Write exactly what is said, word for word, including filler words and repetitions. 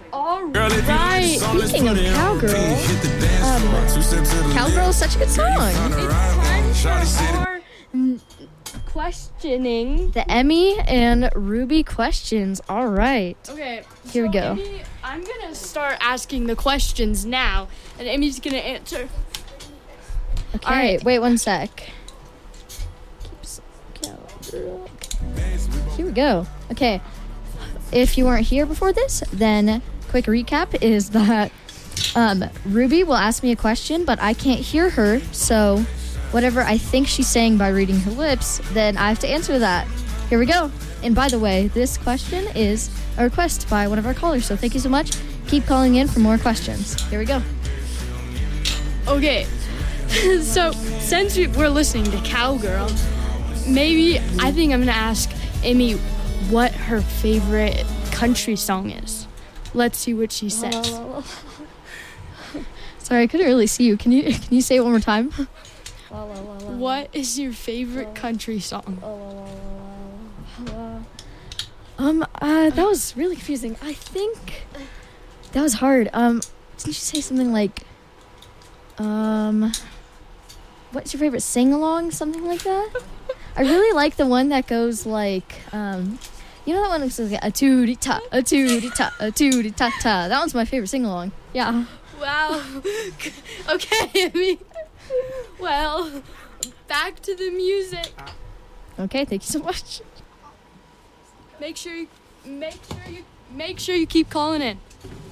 All right. Speaking of Cowgirl, um, Cowgirl is such a good song. It's time for our mm, questioning. The Emmy and Ruby questions. All right. Okay. Here so we go. Emmy, I'm going to start asking the questions now, and Emmy's going to answer. Okay, All right. wait one sec. Here we go. Okay. If you weren't here before this, then quick recap is that um, Ruby will ask me a question, but I can't hear her, so whatever I think she's saying by reading her lips, then I have to answer that. Here we go. And by the way, this question is a request by one of our callers, so thank you so much. Keep calling in for more questions. Here we go. Okay. So, since we- we're listening to Cowgirl, maybe I think I'm going to ask Emmy what her favorite country song is. Let's see what she says. Sorry, I couldn't really see you. Can you can you say it one more time? What is your favorite country song? Um, uh, that was really confusing. I think that was hard. Um, didn't you say something like, um, what's your favorite sing-along? Something like that? I really like the one that goes like, um, you know that one that goes like, a tootie-ta, a tootie-ta, a tootie-ta-ta. That one's my favorite sing-along. Yeah. Wow. Okay, Emmy. Well, back to the music. Okay, thank you so much. Make sure you, make sure you, make sure you keep calling in.